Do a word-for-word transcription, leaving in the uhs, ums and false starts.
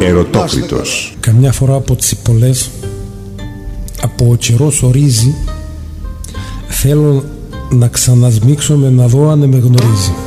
Ερωτόκριτος. Καμιά φορά από τσιπολές, από ο καιρός ορίζει, θέλω να ξανασμίξω με να δω αν με γνωρίζει.